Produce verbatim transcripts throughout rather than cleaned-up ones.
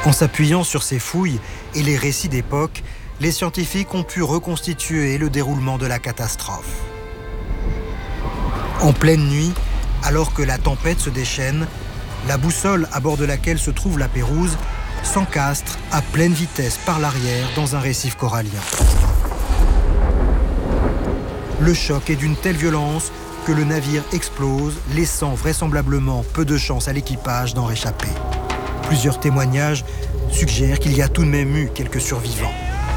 En s'appuyant sur ces fouilles et les récits d'époque, les scientifiques ont pu reconstituer le déroulement de la catastrophe. En pleine nuit, alors que la tempête se déchaîne, la boussole à bord de laquelle se trouve la Pérouse s'encastre à pleine vitesse par l'arrière dans un récif corallien. Le choc est d'une telle violence que le navire explose, laissant vraisemblablement peu de chance à l'équipage d'en réchapper. Plusieurs témoignages suggèrent qu'il y a tout de même eu quelques survivants.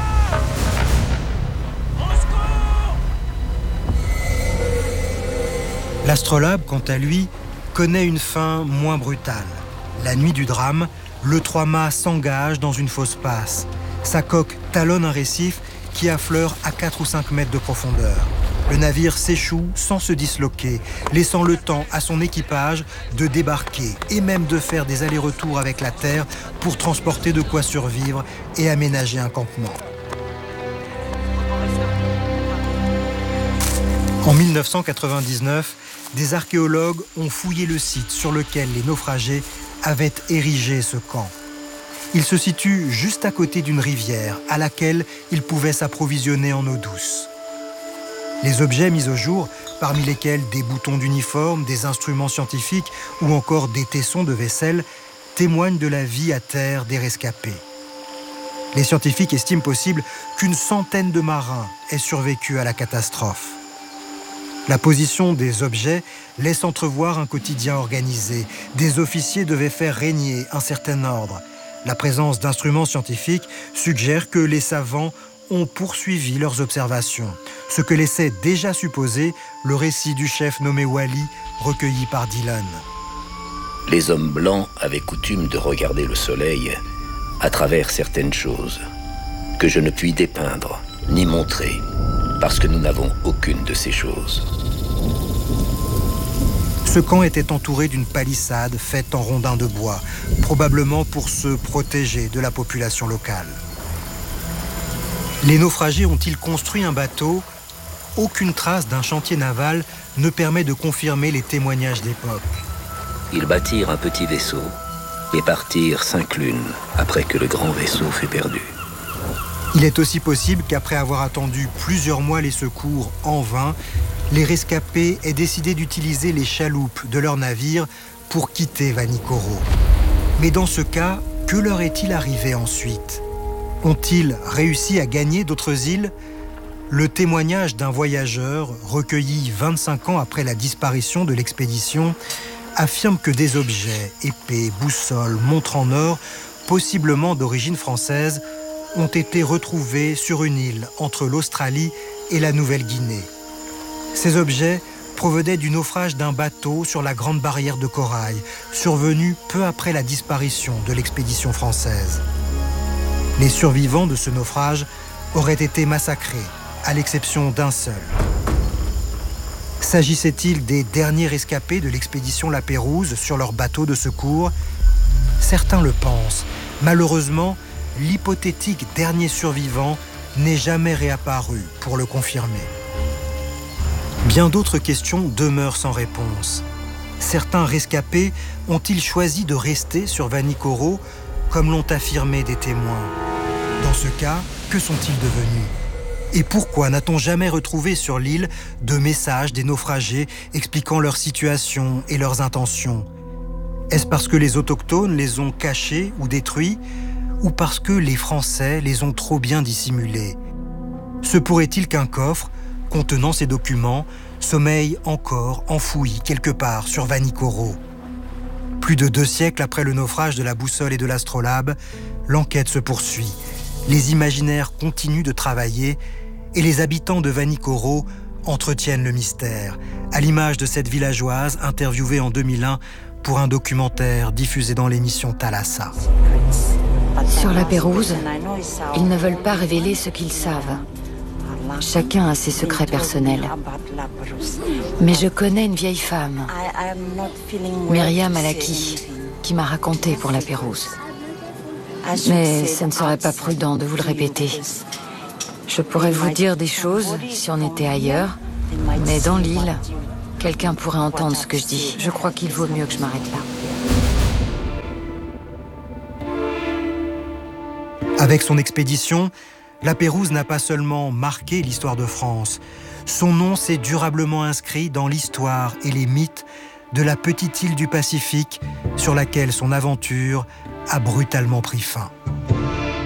L'astrolabe, quant à lui, connaît une fin moins brutale. La nuit du drame, le trois-mâts s'engage dans une fausse passe. Sa coque talonne un récif qui affleure à quatre ou cinq mètres de profondeur. Le navire s'échoue sans se disloquer, laissant le temps à son équipage de débarquer et même de faire des allers-retours avec la terre pour transporter de quoi survivre et aménager un campement. En mille neuf cent quatre-vingt-dix-neuf, des archéologues ont fouillé le site sur lequel les naufragés avaient érigé ce camp. Il se situe juste à côté d'une rivière à laquelle ils pouvaient s'approvisionner en eau douce. Les objets mis au jour, parmi lesquels des boutons d'uniforme, des instruments scientifiques ou encore des tessons de vaisselle, témoignent de la vie à terre des rescapés. Les scientifiques estiment possible qu'une centaine de marins aient survécu à la catastrophe. La position des objets laisse entrevoir un quotidien organisé. Des officiers devaient faire régner un certain ordre. La présence d'instruments scientifiques suggère que les savants ont poursuivi leurs observations, ce que laissait déjà supposer le récit du chef nommé Wally, recueilli par Dillon. Les hommes blancs avaient coutume de regarder le soleil à travers certaines choses que je ne puis dépeindre ni montrer, parce que nous n'avons aucune de ces choses. Ce camp était entouré d'une palissade faite en rondins de bois, probablement pour se protéger de la population locale. Les naufragés ont-ils construit un bateau ? Aucune trace d'un chantier naval ne permet de confirmer les témoignages d'époque. Ils bâtirent un petit vaisseau et partirent cinq lunes après que le grand vaisseau fut perdu. Il est aussi possible qu'après avoir attendu plusieurs mois les secours en vain, les rescapés aient décidé d'utiliser les chaloupes de leur navire pour quitter Vanikoro. Mais dans ce cas, que leur est-il arrivé ensuite ? Ont-ils réussi à gagner d'autres îles ? Le témoignage d'un voyageur, recueilli vingt-cinq ans après la disparition de l'expédition, affirme que des objets, épées, boussoles, montres en or, possiblement d'origine française, ont été retrouvés sur une île entre l'Australie et la Nouvelle-Guinée. Ces objets provenaient du naufrage d'un bateau sur la Grande Barrière de Corail, survenu peu après la disparition de l'expédition française. Les survivants de ce naufrage auraient été massacrés, à l'exception d'un seul. S'agissait-il des derniers rescapés de l'expédition La Pérouse sur leur bateau de secours ? Certains le pensent. Malheureusement, l'hypothétique dernier survivant n'est jamais réapparu pour le confirmer. Bien d'autres questions demeurent sans réponse. Certains rescapés ont-ils choisi de rester sur Vanikoro, comme l'ont affirmé des témoins ? Dans ce cas, que sont-ils devenus ? Et pourquoi n'a-t-on jamais retrouvé sur l'île de messages des naufragés expliquant leur situation et leurs intentions ? Est-ce parce que les autochtones les ont cachés ou détruits, ou parce que les Français les ont trop bien dissimulés ? Se pourrait-il qu'un coffre, contenant ces documents, sommeille encore enfoui quelque part sur Vanikoro ? Plus de deux siècles après le naufrage de la boussole et de l'astrolabe, l'enquête se poursuit. Les imaginaires continuent de travailler et les habitants de Vanikoro entretiennent le mystère, à l'image de cette villageoise interviewée en deux mille un pour un documentaire diffusé dans l'émission Thalassa. Sur la Pérouse, ils ne veulent pas révéler ce qu'ils savent. Chacun a ses secrets personnels. Mais je connais une vieille femme, Myriam Alaki, qui m'a raconté pour la Pérouse. Mais ce ne serait pas prudent de vous le répéter. Je pourrais vous dire des choses si on était ailleurs, mais dans l'île, quelqu'un pourrait entendre ce que je dis. Je crois qu'il vaut mieux que je m'arrête là. Avec son expédition, la Pérouse n'a pas seulement marqué l'histoire de France. Son nom s'est durablement inscrit dans l'histoire et les mythes de la petite île du Pacifique sur laquelle son aventure a brutalement pris fin.